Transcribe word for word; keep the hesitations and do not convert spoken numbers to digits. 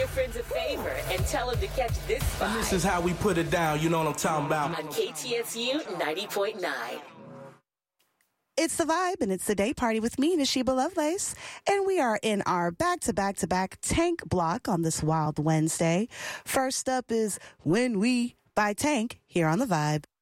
your friends a favor and tell them to catch this vibe. And this is how we put it down, you know what I'm talking about. On K T S U ninety point nine. It's The Vibe, and it's the day party with me, Nashiba Lovelace. And we are in our back-to-back-to-back Tank block on this wild Wednesday. First up is When We by Tank here on The Vibe.